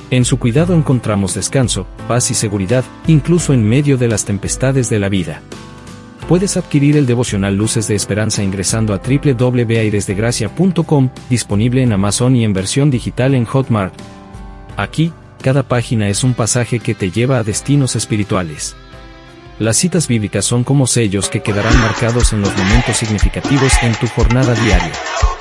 En su cuidado encontramos descanso, paz y seguridad, incluso en medio de las tempestades de la vida. Puedes adquirir el devocional Luces de Esperanza ingresando a www.airesdegracia.com, disponible en Amazon y en versión digital en Hotmart. Aquí, cada página es un pasaje que te lleva a destinos espirituales. Las citas bíblicas son como sellos que quedarán marcados en los momentos significativos en tu jornada diaria.